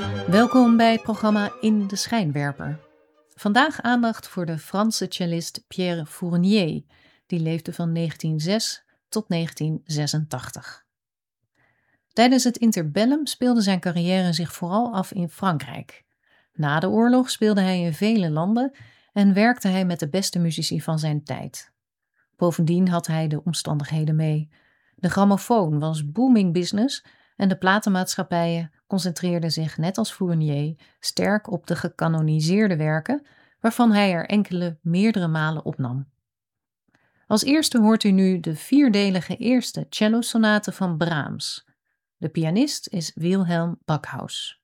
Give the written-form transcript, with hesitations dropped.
Welkom bij het programma In de Schijnwerper. Vandaag aandacht voor de Franse cellist Pierre Fournier, die leefde van 1906 tot 1986. Tijdens het interbellum speelde zijn carrière zich vooral af in Frankrijk. Na de oorlog speelde hij in vele landen en werkte hij met de beste muzici van zijn tijd. Bovendien had hij de omstandigheden mee. De grammofoon was booming business en de platenmaatschappijen concentreerden zich net als Fournier sterk op de gecanoniseerde werken, waarvan hij er enkele meerdere malen opnam. Als eerste hoort u nu de vierdelige eerste cellosonate van Brahms. De pianist is Wilhelm Backhaus.